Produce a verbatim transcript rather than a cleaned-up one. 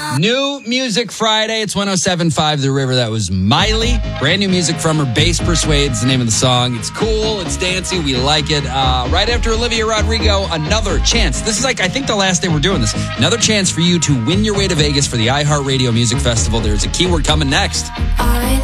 New Music Friday. It's one oh seven point five The River. That was Miley. Brand new music from her. Bass Persuades, the name of the song. It's cool. It's dancey. We like it. Uh, right after Olivia Rodrigo, another chance. This is like, I think, the last day we're doing this. Another chance for you to win your way to Vegas for the iHeartRadio Music Festival. There's a keyword coming next.